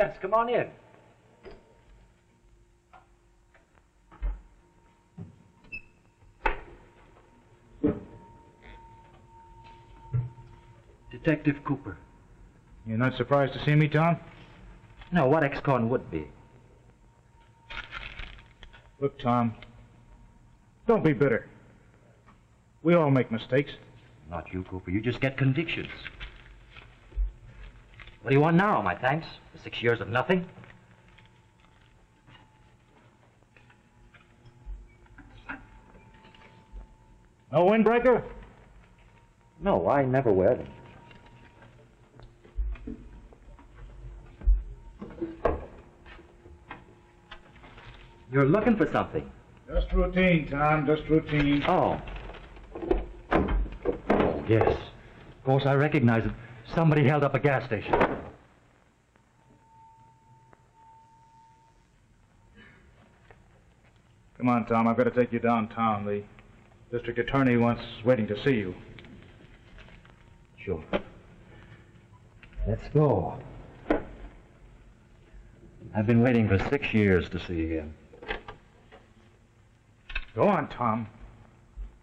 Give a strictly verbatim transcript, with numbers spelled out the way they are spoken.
Yes, come on in. Detective Cooper. You're not surprised to see me, Tom? No, what ex-con would be? Look, Tom, don't be bitter. We all make mistakes. Not you, Cooper. You just get convictions. What do you want now, my thanks? For six years of nothing? No windbreaker? No, I never wear them. You're looking for something. Just routine, Tom, just routine. Oh. Oh, yes. Of course, I recognize it. Somebody held up a gas station. Come on, Tom, I've got to take you downtown. The district attorney wants waiting to see you. Sure. Let's go. I've been waiting for six years to see you again. Go on, Tom.